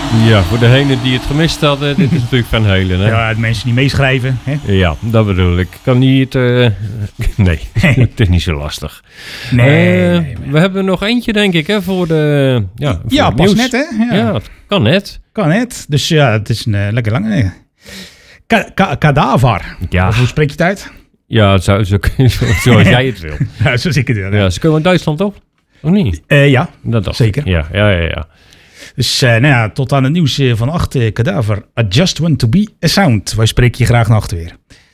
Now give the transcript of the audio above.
Ja, voor degenen die het gemist hadden, dit is natuurlijk Van Halen, hè? Ja, de mensen die meeschrijven. Hè? Ja, dat bedoel ik. Kan niet... nee, het is niet zo lastig. Nee. We hebben nog eentje, denk ik, hè, voor de... Ja, voor Ja, het pas nieuws. net, hè? Ja, het kan net. Kan net. Dus ja, het is een lekker lange... Kadaver. Ja. Of hoe spreek je het uit? Ja, zoals jij het wil. Ja, zoals ik het wil. Ja, ze komen in Duitsland, toch? Of niet? Ja, Dat dacht zeker. ik. Ja. Dus tot aan het nieuws van 8 Kadaver. I just want to be a sound. Wij spreken je graag naar achter weer.